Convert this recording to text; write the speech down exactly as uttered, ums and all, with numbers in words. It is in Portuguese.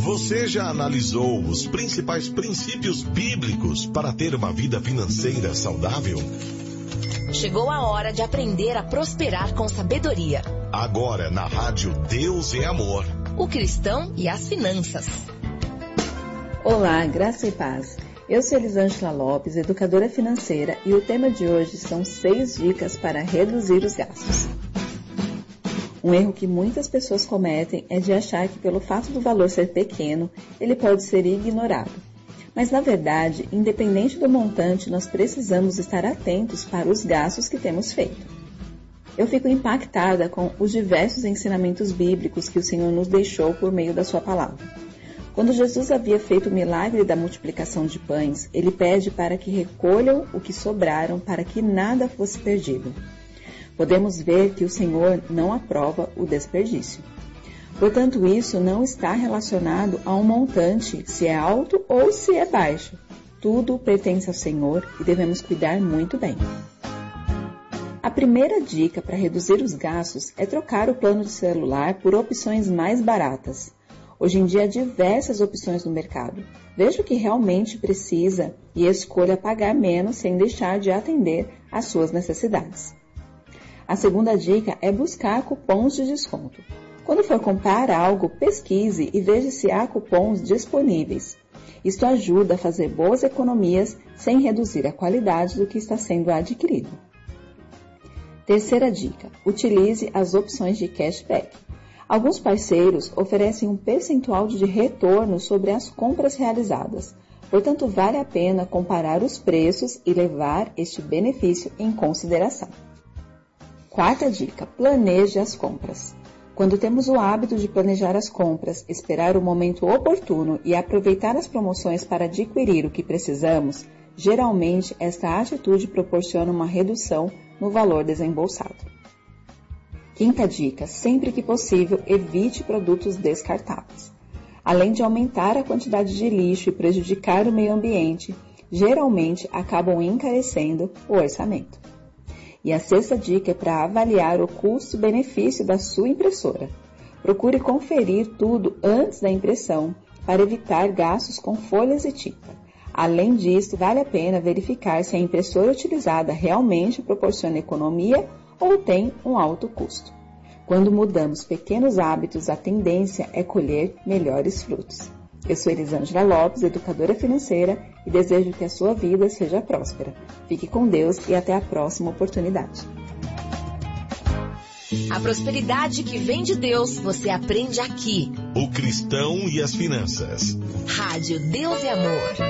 Você já analisou os principais princípios bíblicos para ter uma vida financeira saudável? Chegou a hora de aprender a prosperar com sabedoria. Agora na rádio Deus é Amor. O cristão e as finanças. Olá, graça e paz. Eu sou Elisângela Lopes, educadora financeira, e o tema de hoje são seis dicas para reduzir os gastos. Um erro que muitas pessoas cometem é de achar que pelo fato do valor ser pequeno, ele pode ser ignorado. Mas na verdade, independente do montante, nós precisamos estar atentos para os gastos que temos feito. Eu fico impactada com os diversos ensinamentos bíblicos que o Senhor nos deixou por meio da sua palavra. Quando Jesus havia feito o milagre da multiplicação de pães, ele pede para que recolham o que sobraram para que nada fosse perdido. Podemos ver que o Senhor não aprova o desperdício. Portanto, isso não está relacionado a um montante, se é alto ou se é baixo. Tudo pertence ao Senhor e devemos cuidar muito bem. A primeira dica para reduzir os gastos é trocar o plano de celular por opções mais baratas. Hoje em dia há diversas opções no mercado. Veja o que realmente precisa e escolha pagar menos sem deixar de atender às suas necessidades. A segunda dica é buscar cupons de desconto. Quando for comprar algo, pesquise e veja se há cupons disponíveis. Isto ajuda a fazer boas economias sem reduzir a qualidade do que está sendo adquirido. Terceira dica: utilize as opções de cashback. Alguns parceiros oferecem um percentual de retorno sobre as compras realizadas. Portanto, vale a pena comparar os preços e levar este benefício em consideração. Quarta dica: planeje as compras. Quando temos o hábito de planejar as compras, esperar o momento oportuno e aproveitar as promoções para adquirir o que precisamos, geralmente esta atitude proporciona uma redução no valor desembolsado. Quinta dica: sempre que possível, evite produtos descartáveis. Além de aumentar a quantidade de lixo e prejudicar o meio ambiente, geralmente acabam encarecendo o orçamento. E a sexta dica é para avaliar o custo-benefício da sua impressora. Procure conferir tudo antes da impressão para evitar gastos com folhas e tinta. Além disso, vale a pena verificar se a impressora utilizada realmente proporciona economia ou tem um alto custo. Quando mudamos pequenos hábitos, a tendência é colher melhores frutos. Eu sou Elisângela Lopes, educadora financeira, e desejo que a sua vida seja próspera. Fique com Deus e até a próxima oportunidade. A prosperidade que vem de Deus, você aprende aqui. O cristão e as finanças. Rádio Deus e Amor.